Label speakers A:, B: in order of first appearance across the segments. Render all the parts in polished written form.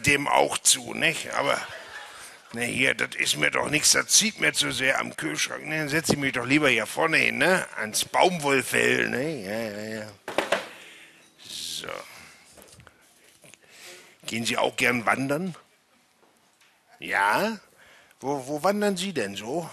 A: dem auch zu, nicht? Aber, ne, hier, das ist mir doch nichts, das zieht mir zu sehr am Kühlschrank. Ne, dann setze ich mich doch lieber hier vorne hin, ne? Ans Baumwollfell, ne? Ja. So. Gehen Sie auch gern wandern? Ja? Wo wandern Sie denn so?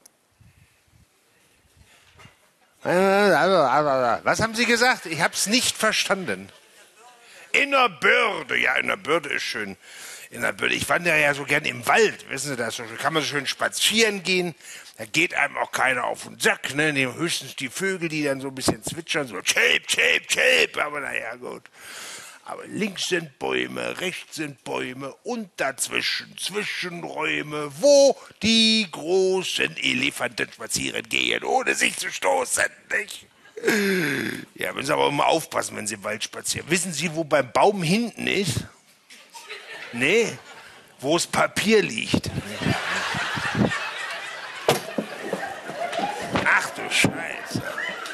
A: Was haben Sie gesagt? Ich habe es nicht verstanden. In der Börde. Ja, in der Börde ist schön. In der Börde. Ich wandere ja so gern im Wald. Wissen Sie das? Da kann man so schön spazieren gehen. Da geht einem auch keiner auf den Sack. Ne? Nehmen höchstens die Vögel, die dann so ein bisschen zwitschern. So chirp, chirp, chirp. Aber naja, gut. Aber links sind Bäume, rechts sind Bäume und dazwischen Zwischenräume, wo die großen Elefanten spazieren gehen, ohne sich zu stoßen, nicht? Ja, müssen aber immer aufpassen, wenn Sie im Wald spazieren. Wissen Sie, wo beim Baum hinten ist? Nee, wo das Papier liegt. Ach du Scheiße.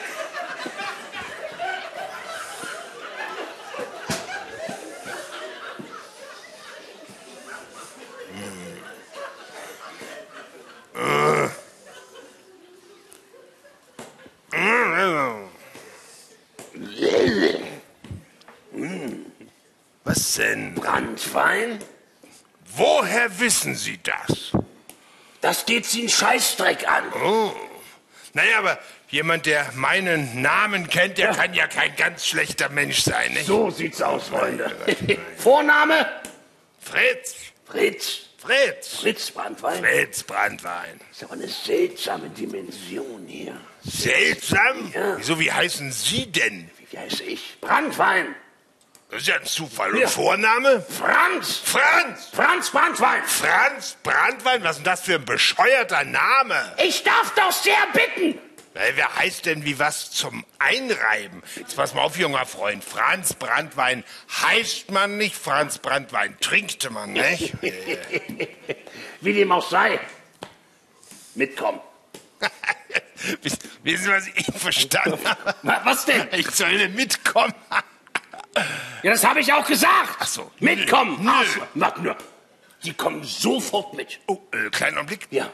A: Was denn?
B: Branntwein?
A: Woher wissen Sie das?
B: Das geht Sie einen Scheißdreck an.
A: Oh. Naja, aber jemand, der meinen Namen kennt, der kann ja kein ganz schlechter Mensch sein, nicht?
B: So sieht's aus, Freunde. Vorname?
A: Fritz.
B: Fritz.
A: Fritz.
B: Fritz Branntwein?
A: Fritz Branntwein.
B: Das ist aber eine seltsame Dimension hier.
A: Seltsam?
B: Ja.
A: Wieso, wie heißen Sie denn?
B: Wie heiße ich? Branntwein.
A: Das ist ja ein Zufall. Und
B: Ja.
A: Vorname?
B: Franz.
A: Franz.
B: Franz Branntwein.
A: Franz Branntwein? Was ist denn das für ein bescheuerter Name?
B: Ich darf doch sehr bitten.
A: Wer heißt denn wie was zum Einreiben? Jetzt pass mal auf, junger Freund. Franz Branntwein heißt man nicht, Franz Branntwein trinkt man, nicht?
B: Wie dem auch sei. Mitkommen.
A: Wissen Sie, was ich verstanden habe?
B: Was denn?
A: Ich soll mitkommen.
B: Ja, das habe ich auch gesagt.
A: Ach so.
B: Mitkommen.
A: Nö.
B: Arschloch. Warte nur. Sie kommen sofort mit.
A: Oh, kleinen Augenblick.
B: Ja.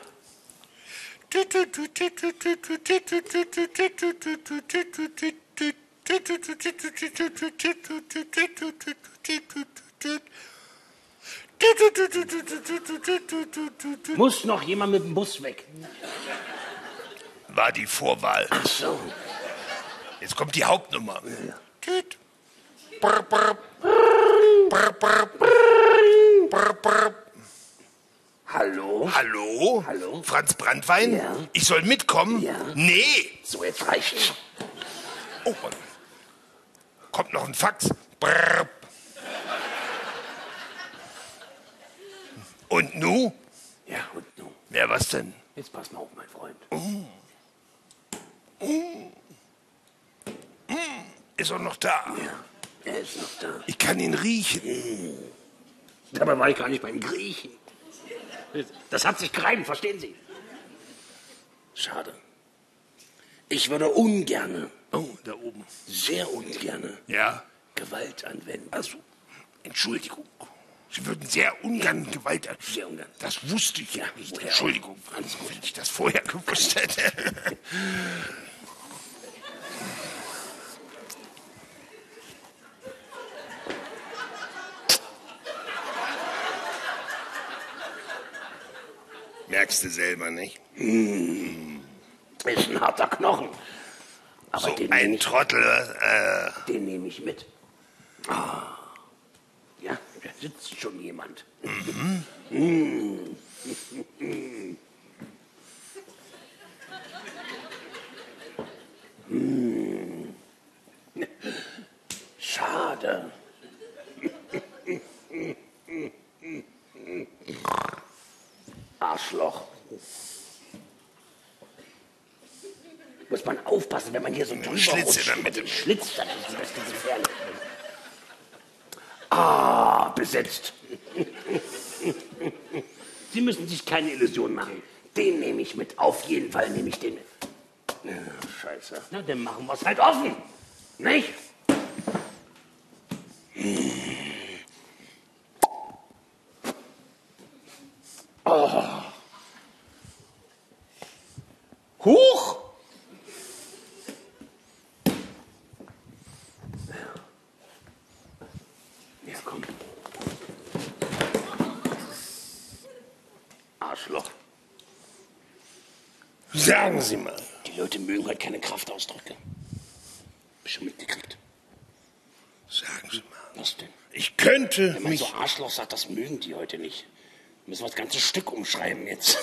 B: Muss noch jemand mit dem Bus weg?
A: War die Vorwahl.
B: Ach so.
A: Jetzt kommt die Hauptnummer.
B: Ja.
A: Tüt. Brr, brr. Brr, brr. Brr, brr.
B: Hallo?
A: Hallo?
B: Hallo?
A: Franz Branntwein?
B: Ja.
A: Ich soll mitkommen?
B: Ja.
A: Nee.
B: So, jetzt reicht's.
A: Oh, kommt noch ein Fax. Brr. Und nu?
B: Ja, und nun?
A: Ja, was denn?
B: Jetzt pass mal auf, mein Freund.
A: Ist er noch da?
B: Ja, er ist noch da.
A: Ich kann ihn riechen.
B: Dabei war ich gar nicht beim Griechen. Das hat sich gereimt, verstehen Sie? Schade. Ich würde ungerne,
A: Oh, da oben.
B: sehr ungerne,
A: Ja.
B: Gewalt anwenden.
A: Also, Entschuldigung. Sie würden sehr ungern Gewalt an.
B: Sehr ungern.
A: Das wusste ich ja nicht.
B: woher
A: Entschuldigung,
B: Alles gut.
A: wenn ich das vorher gewusst hätte. Merkst du selber, nicht?
B: Ist ein harter Knochen. Aber
A: So
B: den
A: ein
B: nehme ich,
A: Trottel.
B: den nehm ich mit. Ah. Ja, da sitzt schon jemand. Schade. Arschloch. Muss man aufpassen, wenn man hier so drüber
A: Schlitz in der
B: rutscht.
A: Mitte.
B: Den Schlitz, das ist gefährlich. Ah, besetzt. Sie müssen sich keine Illusionen machen. Den nehme ich mit. Auf jeden Fall nehme ich den mit. Ja, scheiße. Na, dann machen wir es halt offen. Nicht? Oh. Huch! Ja, komm. Arschloch.
A: Sagen Sie mal.
B: Die Leute mögen halt keine Kraftausdrücke. Hab ich schon mitgekriegt.
A: Sagen Sie mal.
B: Was denn?
A: Ich könnte
B: Wenn man
A: mich...
B: so Arschloch sagt, das mögen die heute nicht. Müssen wir das ganze Stück umschreiben jetzt.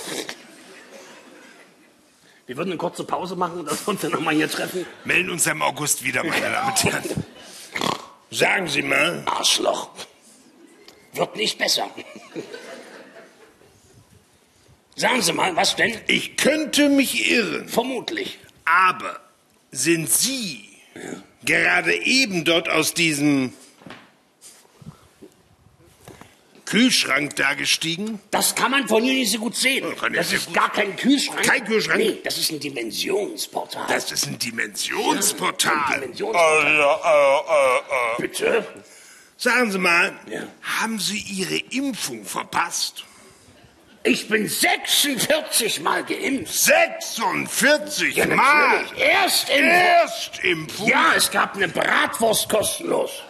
B: Wir würden eine kurze Pause machen und dass wir uns dann nochmal hier treffen.
A: Melden uns im August wieder, meine Damen und Herren. Sagen Sie mal.
B: Arschloch. Wird nicht besser. Sagen Sie mal, was denn?
A: Ich könnte mich irren.
B: Vermutlich.
A: Aber sind Sie gerade eben dort aus diesem Kühlschrank da gestiegen?
B: Das kann man von hier nicht so gut sehen.
A: Ja, kann ich
B: Das
A: sehr
B: ist
A: gut.
B: gar kein Kühlschrank.
A: Kein Kühlschrank?
B: Nee, das ist ein Dimensionsportal.
A: Das ist ein Dimensionsportal.
B: Ein Dimensionsportal. Bitte?
A: Sagen Sie mal,
B: Ja.
A: haben Sie Ihre Impfung verpasst?
B: Ich bin 46 Mal geimpft.
A: 46
B: Ja,
A: Mal!
B: natürlich. Erstimpfung.
A: Erstimpfung?
B: Ja, es gab eine Bratwurst kostenlos.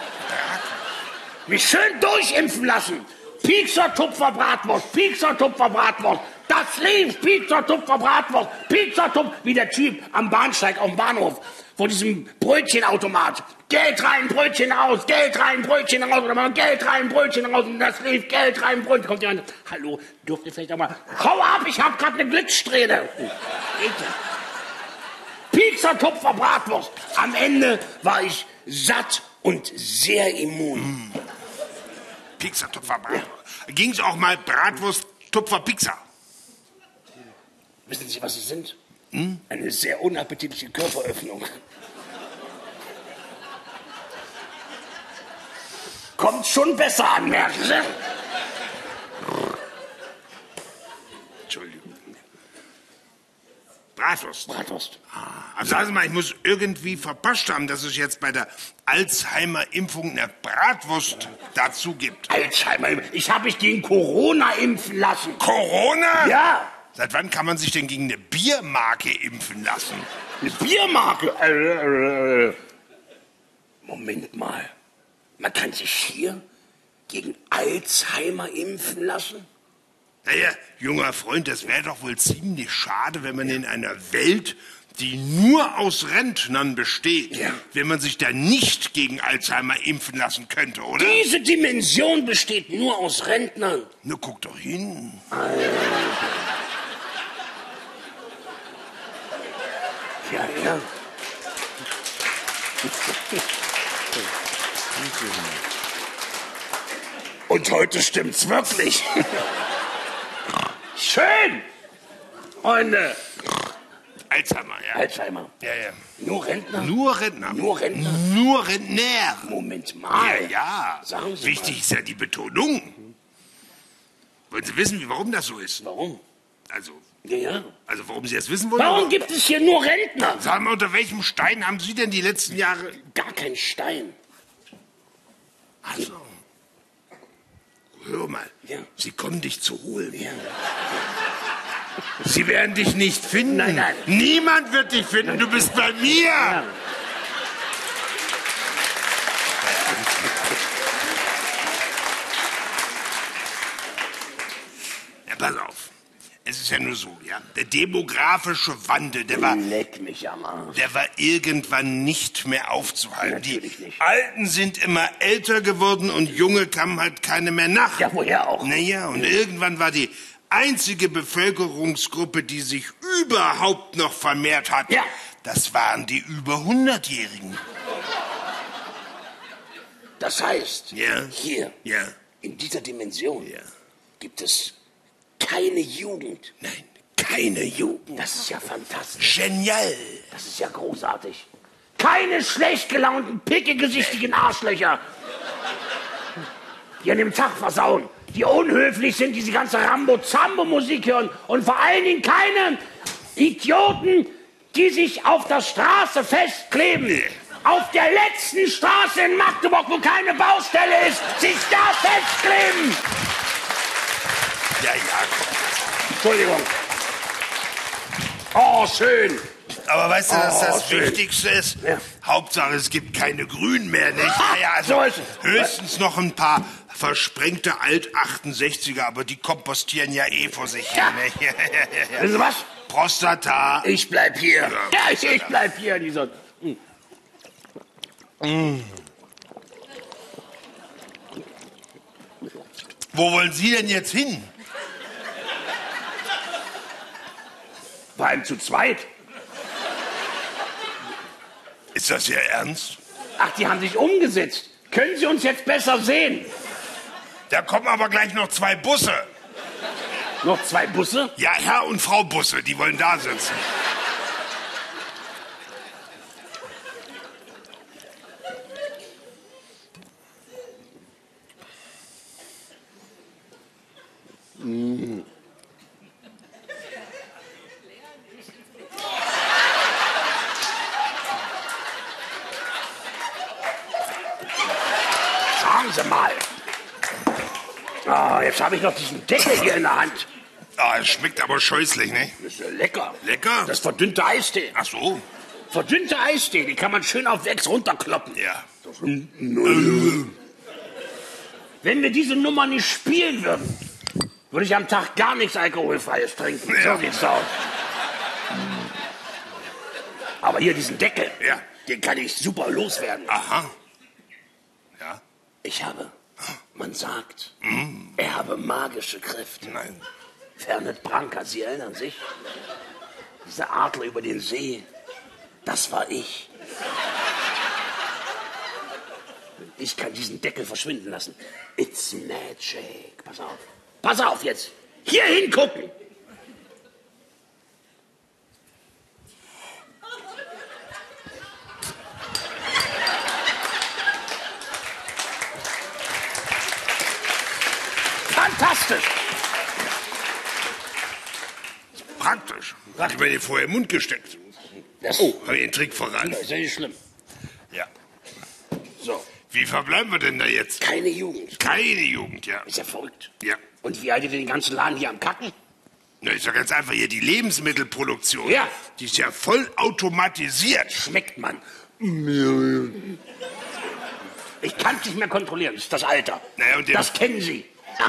B: Mich schön durchimpfen lassen. Piekser, Tupfer, Bratwurst. Piekser, Tupfer, Bratwurst. Das lief. Piekser, Tupfer, Bratwurst. Piekser, Tupfer. Wie der Typ am Bahnsteig auf dem Bahnhof. Vor diesem Brötchenautomat. Geld rein, Brötchen raus. Geld rein, Brötchen raus. Oder mal Geld rein, Brötchen raus. Und das lief. Geld rein, Brötchen. Kommt jemand. Hallo, dürft ihr vielleicht auch mal. Hau ab, ich hab grad eine Glückssträhne. Piekser, Tupfer, Bratwurst. Am Ende war ich satt und sehr immun.
A: Pizza, Tupfer, Bratwurst. Ging's auch mal Bratwurst, Tupfer, Pizza?
B: Wissen Sie, was Sie sind? Eine sehr unappetitliche Körperöffnung. Kommt schon besser an, merken Sie?
A: Entschuldigung. Bratwurst.
B: Bratwurst.
A: Aber sagen Sie mal, ich muss irgendwie verpasst haben, dass es jetzt bei der Alzheimer-Impfung eine Bratwurst dazu gibt.
B: Alzheimer, ich habe mich gegen Corona impfen lassen.
A: Corona?
B: Ja,
A: Seit wann kann man sich denn gegen eine Biermarke impfen lassen?
B: eine Biermarke. Moment mal. Man kann sich hier gegen Alzheimer impfen lassen?
A: Naja, junger Freund, das wäre doch wohl ziemlich schade, wenn man in einer Welt, die nur aus Rentnern besteht, wenn man sich da nicht gegen Alzheimer impfen lassen könnte, oder?
B: Diese Dimension besteht nur aus Rentnern.
A: Na, guck doch hin.
B: Ja, ja. Und heute stimmt's wirklich. Schön! Freunde.
A: Alzheimer, ja.
B: Alzheimer.
A: Ja, ja.
B: Nur Rentner?
A: Nur Rentner.
B: Nur Rentner?
A: Nur Rentner.
B: Moment mal.
A: Ja, ja.
B: Sagen Sie
A: Wichtig ist ja die Betonung. Wollen Sie wissen, warum das so ist?
B: Warum?
A: Also,
B: Ja.
A: warum Sie das wissen wollen?
B: Warum gibt es hier nur Rentner?
A: Sagen wir, unter welchem Stein haben Sie denn die letzten Jahre...
B: Gar kein Stein.
A: Ach so. Hör mal,
B: Ja.
A: Sie kommen dich zu holen.
B: Ja.
A: Sie werden dich nicht finden.
B: Nein, nein.
A: Niemand wird dich finden. Du bist bei mir.
B: Ja.
A: Ja, pass auf. Es ist ja nur so, ja. Der demografische Wandel, der war
B: Leck mich am Arsch.
A: irgendwann nicht mehr aufzuhalten.
B: Natürlich
A: Die
B: nicht.
A: Alten sind immer älter geworden und Junge kamen halt keine mehr nach.
B: Ja, woher auch?
A: Naja, und irgendwann war die einzige Bevölkerungsgruppe, die sich überhaupt noch vermehrt hat,
B: Ja.
A: das waren die über 100-Jährigen.
B: Das heißt,
A: Ja.
B: hier,
A: Ja.
B: in dieser Dimension,
A: Ja.
B: gibt es keine Jugend.
A: Nein, keine Jugend.
B: Das ist ja fantastisch.
A: Genial.
B: Das ist ja großartig. Keine schlecht gelaunten, pickegesichtigen Arschlöcher, die an dem Tag versauen, die unhöflich sind, diese ganze Rambo-Zambo-Musik hören und vor allen Dingen keine Idioten, die sich auf der Straße festkleben. Auf der letzten Straße in Magdeburg, wo keine Baustelle ist, sich da festkleben.
A: Ja, ja,
B: Entschuldigung. Oh, schön.
A: Aber weißt du, dass das
B: schön.
A: Wichtigste ist?
B: Ja.
A: Hauptsache, es gibt keine Grünen mehr, nicht? Naja, also
B: so ist es.
A: höchstens noch ein paar versprengte Alt-68er, aber die kompostieren ja eh vor sich hin,
B: Ja.
A: nicht?
B: Wissen Sie was?
A: Prostata.
B: Ich bleib hier.
A: Ja.
B: Ja, ich bleib hier. Dieser...
A: Wo wollen Sie denn jetzt hin?
B: Vor allem zu zweit.
A: Ist das Ihr Ernst?
B: Ach, die haben sich umgesetzt. Können Sie uns jetzt besser sehen?
A: Da kommen aber gleich noch 2 Busse.
B: Noch 2 Busse?
A: Ja, Herr und Frau Busse, die wollen da sitzen.
B: Sagen Sie mal. Ah, jetzt habe ich noch diesen Deckel hier in der Hand.
A: Ah, es schmeckt aber scheußlich, ne?
B: Das ist ja lecker.
A: Lecker?
B: Das ist verdünnte Eistee.
A: Ach so.
B: Verdünnte Eistee, die kann man schön auf 6 runterkloppen.
A: Ja.
B: Wenn wir diese Nummer nicht spielen würden, würde ich am Tag gar nichts Alkoholfreies trinken.
A: Ja.
B: So sieht's aus. Aber hier diesen Deckel,
A: Ja.
B: den kann ich super loswerden.
A: Aha. Ja.
B: Man sagt, er habe magische Kräfte.
A: Nein.
B: Fernet Branca, Sie erinnern sich? Dieser Adler über den See, das war ich. Ich kann diesen Deckel verschwinden lassen. It's magic. Pass auf. Pass auf jetzt. Hier hingucken. Fantastisch.
A: Praktisch. Hat mir den vorher im Mund gesteckt.
B: Das,
A: Habe ich den Trick voran.
B: das ist ja nicht schlimm.
A: Ja.
B: So,
A: Wie verbleiben wir denn da jetzt?
B: keine Jugend.
A: Keine Jugend, ja.
B: Ist ja verrückt.
A: Ja.
B: Und wie haltet ihr den ganzen Laden hier am Kacken?
A: Na, ist ja ganz einfach hier die Lebensmittelproduktion.
B: Ja.
A: Die ist ja voll automatisiert.
B: Schmeckt man. Ich kann es nicht mehr kontrollieren. Das ist das Alter.
A: Naja, und
B: das kennen Sie.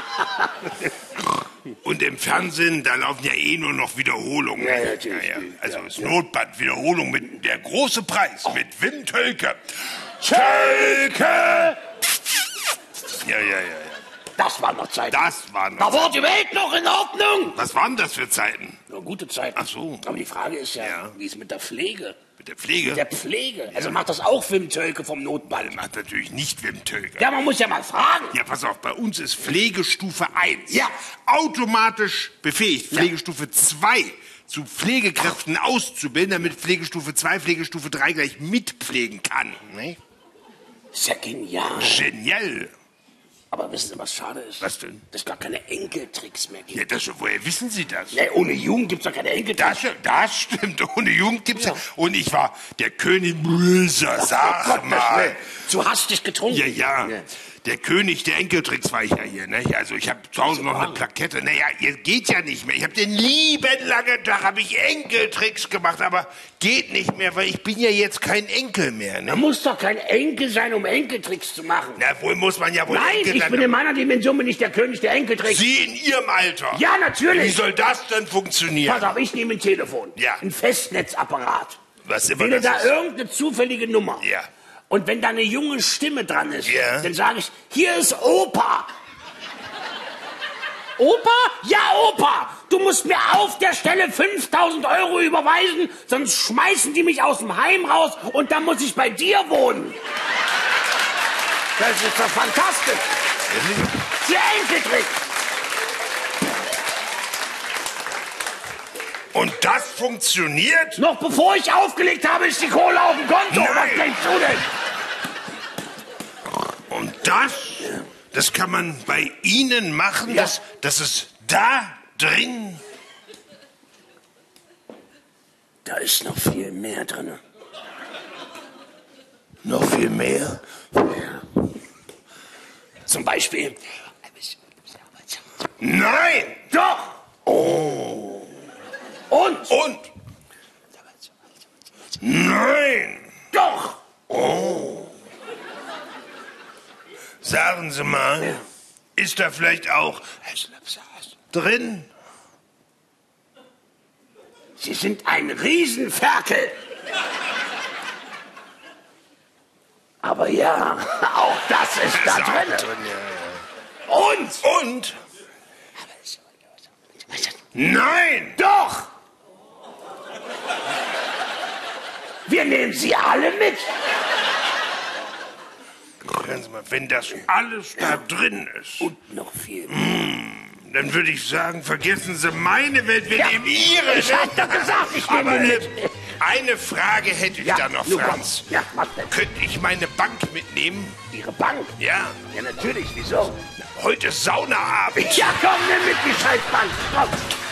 A: Und im Fernsehen, da laufen ja eh nur noch Wiederholungen.
B: Ja, natürlich.
A: Also das Notbad, Wiederholung mit der große Preis, mit Wim Tölke. Tölke! Ja.
B: Das war noch Zeit.
A: Das waren
B: Da war die Welt noch in Ordnung.
A: Was waren das für Zeiten?
B: Nur gute Zeit.
A: Ach so.
B: Aber die Frage ist ja,
A: Ja.
B: wie ist mit der Pflege?
A: Mit der Pflege?
B: Der Pflege. Also macht das auch Wim Tölke vom Notball.
A: Macht natürlich nicht Wim Tölke.
B: Ja, man muss ja mal fragen.
A: Ja, pass auf, bei uns ist Pflegestufe 1
B: Ja.
A: automatisch befähigt, Pflegestufe 2 zu Pflegekräften auszubilden, damit Pflegestufe 2, Pflegestufe 3 gleich mitpflegen kann. Ne?
B: Ist ja genial.
A: Genial.
B: Aber wissen Sie, was schade ist?
A: Was denn?
B: Dass es gar keine Enkeltricks mehr gibt.
A: Ja, woher wissen Sie das?
B: Nee, ohne Jugend gibt es doch keine Enkeltricks.
A: Das stimmt, ohne Jugend gibt's ja. Und ich war der König Böser, sag
B: Gottes
A: mal.
B: Willen. Zu hastig getrunken.
A: Ja. Der König der Enkeltricks war ich ja hier, ne? Also ich habe zu Hause noch eine Plakette. Naja, ihr geht ja nicht mehr. Ich habe den lieben langen Tag habe ich Enkeltricks gemacht, aber geht nicht mehr, weil ich bin ja jetzt kein Enkel mehr, ne?
B: Man muss doch kein Enkel sein, um Enkeltricks zu machen.
A: Na, wohl muss man ja wohl
B: Nein,
A: Enkel
B: ich
A: dann-
B: bin in meiner Dimension bin ich der König der Enkeltricks.
A: Sie in Ihrem Alter.
B: Ja,
A: Wie
B: natürlich.
A: soll das denn funktionieren?
B: Pass auf, ich nehme ein Telefon.
A: Ja.
B: Ein Festnetzapparat.
A: Was immer
B: Wähle
A: das
B: da
A: ist.
B: irgendeine zufällige Nummer.
A: Ja.
B: Und wenn da eine junge Stimme dran ist,
A: Ja.
B: dann sage ich, hier ist Opa. Opa? Ja, Opa. Du musst mir auf der Stelle 5.000 € überweisen, sonst schmeißen die mich aus dem Heim raus und dann muss ich bei dir wohnen. Das ist doch fantastisch. Der Enkeltrick.
A: Und das funktioniert?
B: Noch bevor ich aufgelegt habe, ist die Kohle auf dem Konto.
A: Nein.
B: Was denkst du denn?
A: Und das kann man bei Ihnen machen,
B: Ja.
A: das ist da drin.
B: Da ist noch viel mehr drin.
A: Noch viel mehr.
B: Ja. Zum Beispiel.
A: Nein!
B: Doch!
A: Sie mal, ist da vielleicht auch drin?
B: Sie sind ein Riesenferkel. Aber ja, auch das ist da drin.
A: Ja. Und? Nein!
B: Doch! Wir nehmen sie alle mit.
A: Hören Sie mal, wenn das alles da drin ist,
B: Und noch viel.
A: dann würde ich sagen, vergessen Sie meine Welt, wir nehmen Ihre.
B: Ich hab doch gesagt, ich nehme
A: Aber
B: mit.
A: eine Frage hätte ich da noch,
B: nun komm.
A: Franz.
B: Ja, was denn?
A: Könnte ich meine Bank mitnehmen?
B: Ihre Bank?
A: Ja.
B: Ja, natürlich, wieso?
A: Heute ist Saunaabend.
B: Ja, komm, nimm mit die Scheißbank. Komm.